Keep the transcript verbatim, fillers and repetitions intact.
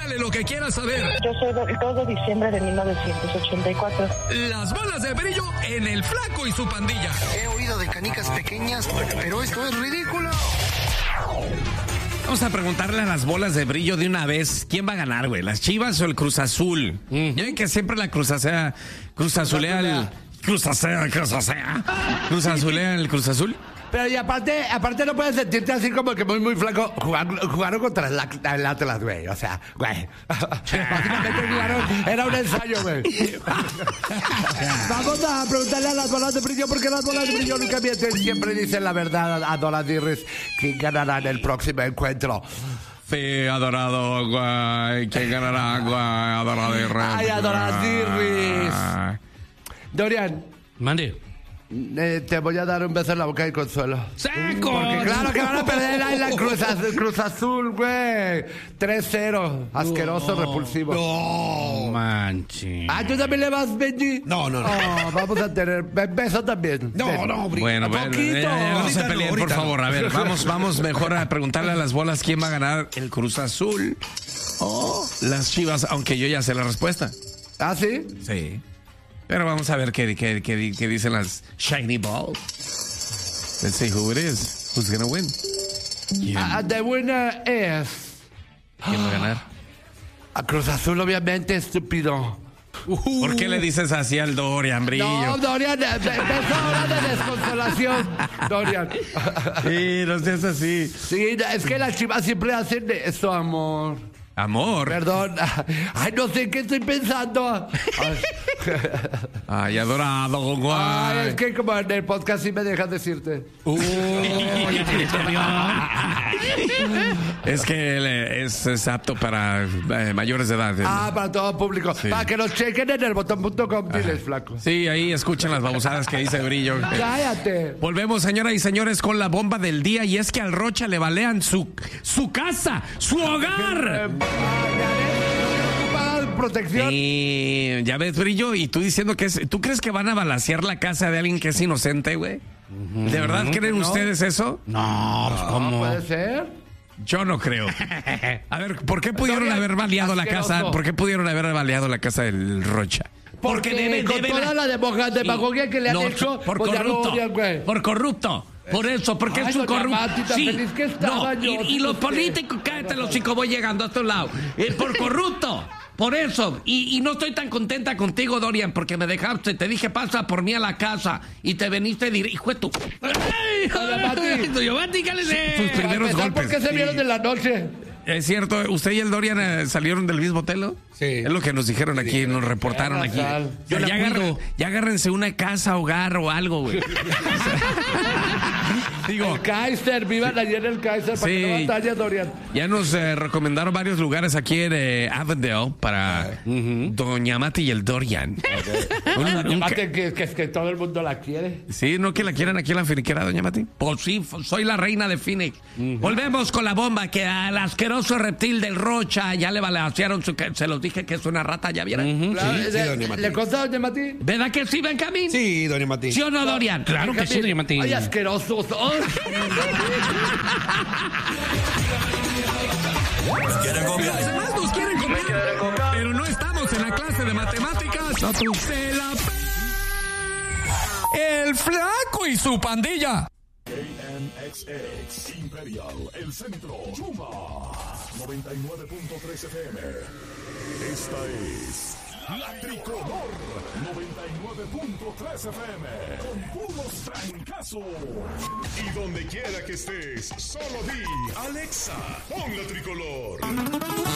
Pregúntale lo que quieras saber. Yo soy del dos de diciembre de mil novecientos ochenta y cuatro. Las bolas de brillo en El Flaco y su Pandilla. He oído de canicas pequeñas, pero esto es ridículo. Vamos a preguntarle a las bolas de brillo de una vez, ¿quién va a ganar, güey? ¿Las Chivas o el Cruz Azul? Uh-huh. Ya ven que siempre la Cruz Azul, Cruz Azulea el... Cruz Azul, Cruz Azul. Cruz Azulea el Cruz Azul. Pero y aparte, aparte no puedes sentirte así como que muy, muy flaco. Jugaron, jugaron contra el, el Atlas, güey. O sea, güey. Básicamente jugaron, era un ensayo, güey. Vamos a preguntarle a las bolas de brillo, porque las bolas de brillo nunca mienten. Siempre dicen la verdad a Doradirris, quién ganará en el próximo encuentro. Sí, adorado, güey. ¿Quién ganará, güey? Adoradirris. Ay, Adoradirris. Dorian. Mande. Eh, te voy a dar un beso en la boca de consuelo. ¡Saco! Porque claro que van a perder ahí la Cruz Azul, Cruz Azul, güey. tres cero. Asqueroso, no, repulsivo. No manches. Ah, ¿tú también le vas, Benji? No, no, no. Oh, vamos a tener beso también. No, Ven. no, brillo. Bueno, bueno, ya, ya no se peleen, por favor. A ver, vamos, vamos mejor a preguntarle a las bolas quién va a ganar, el Cruz Azul o las Chivas, aunque yo ya sé la respuesta. ¿Ah, sí? Sí. Pero vamos a ver qué, qué, qué, qué dicen las Shiny Balls. Let's see who it is. Who's gonna win? ¿Quién, Uh, the winner is... ¿Quién va a ganar? A Cruz Azul, obviamente, estúpido. Uh, ¿Por qué le dices así al Dorian, Brillo? No, Dorian, beso ahora de desconsolación, Dorian. Sí, no seas así. Sí, es que las Chivas siempre hacen eso, amor. Amor. Perdón. Ay, no sé qué estoy pensando. Ay, Ay, adorado, guay. Ay, es que como en el podcast sí me dejas decirte. Uh, es que es, es apto para eh, mayores de edad. Ah, para todo público. Sí. Para que nos chequen en el botón punto com, diles, flaco. Sí, ahí escuchen las babosadas que dice Brillo. Cállate. Volvemos, señoras y señores, con la bomba del día. Y es que al Rocha le balean su, su casa, su hogar. Protección. Y ya ves, Brillo, y tú diciendo que es... ¿Tú crees que van a balacear la casa de alguien que es inocente, güey? ¿De verdad creen ¿No? ustedes eso? No, pues ¿cómo? No puede ser. Yo no creo. A ver, ¿por qué pudieron Dorian, haber baleado la asqueroso. casa? ¿Por qué pudieron haber baleado la casa del Rocha? Porque, debe, con debe, toda la demo- demagogia sí. que le han no, hecho, por pues corrupto. Ya no por corrupto. Por eso, porque Ay, es un corrupto. Sí. Feliz que estaba No, yo, y, y los usted. políticos, cállate los chicos, voy llegando a tu lado. Eh, por corrupto. Por eso, y, y no estoy tan contenta contigo, Dorian, porque me dejaste, te dije, pasa por mí a la casa, y te veniste a decir, hijo de tu... ¡Ay, Giovanni, ¿qué le sé? Sus primeros golpes. ¿Por qué se vieron de la noche? Es cierto, ¿usted y el Dorian eh, salieron del mismo hotel? Sí. Es lo que nos dijeron aquí, nos reportaron aquí. Yo ya, la agarren, cuido. ya agárrense una casa, hogar o algo, güey. Digo, El Kaiser, vivan ayer el Kaiser para Sí. que no batalla, Dorian. ya nos eh, recomendaron varios lugares aquí en eh, Avondale para Doña Mati y el Dorian. Un- un ca- Mate, que, que, que todo el mundo la quiere. Sí, ¿no que la quieran aquí en la finiquera, Doña Mati? Pues sí, f- soy la reina de Phoenix. Volvemos con la bomba, que al asqueroso reptil del Rocha ya le balancearon su... ca- Se los dije que es una rata, ¿ya vieron? Claro, Sí, sí, ¿le- doña Mati. ¿Le consta, doña Mati? ¿Verdad que sí, Benjamín? Sí, doña Mati. ¿Sí o no, Dorian? Claro que sí, doña Mati. Ay, asquerosos. Ay. Los demás nos quieren comer, pero no estamos en la clase de matemáticas. No, tú. Se la pe- El Flaco y su Pandilla. K N X X Imperial, el centro, Chuma, noventa y nueve punto tres F M. Esta es La Tricolor, noventa y nueve punto tres F M, con puros trancazos. Y donde quiera que estés, solo di, Alexa, pon La Tricolor.